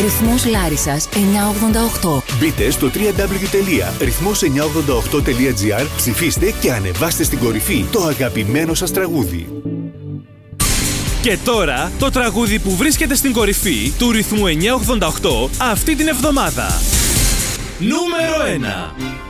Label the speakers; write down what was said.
Speaker 1: Ρυθμός Λάρισσας 988.
Speaker 2: Μπείτε στο www.rythmos988.gr, ψηφίστε και ανεβάστε στην κορυφή το αγαπημένο σας τραγούδι.
Speaker 3: Και τώρα το τραγούδι που βρίσκεται στην κορυφή του ρυθμού 988 αυτή την εβδομάδα. Νούμερο 1.